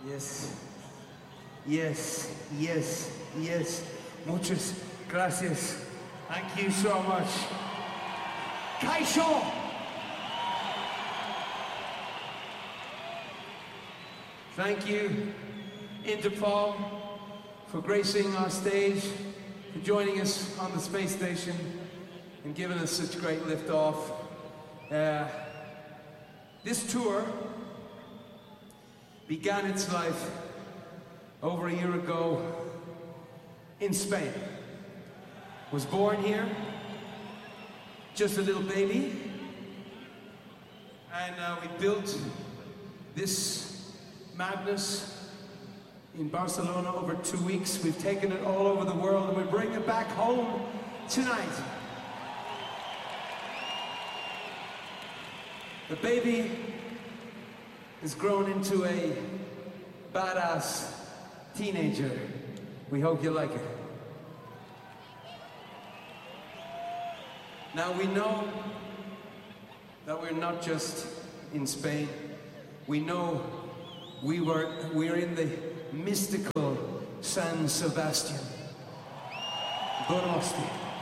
Yes, yes, yes, yes. Muchas gracias. Thank you so much. Kaisho! Thank you, Interpol, for gracing our stage, for joining us on the space station and giving us such great lift-off. This tour began its life over a year ago in Spain. Was born here, just a little baby, and we built this madness in Barcelona over 2 weeks. We've taken it all over the world and we bring it back home tonight. The baby has grown into a badass teenager. We hope you like it. Now we know that we're not just in Spain. We know we're in the mystical San Sebastian, Donosti.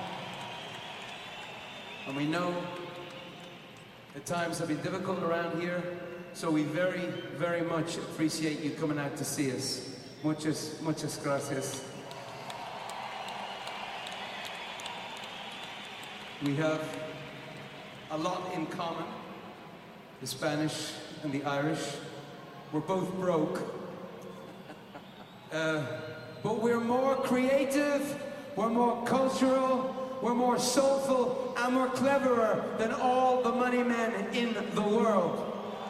And we know the times have been difficult around here, so we very, very much appreciate you coming out to see us. Muchas gracias. We have a lot in common, the Spanish and the Irish. We're both broke, but we're more creative, we're more cultural, we're more soulful, and we're cleverer than all the money men in the world.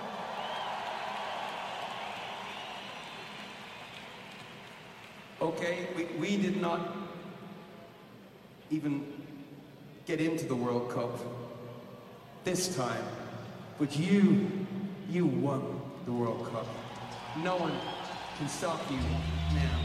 Okay, we did not even get into the World Cup this time, but you won the World Cup. No one can stop you now.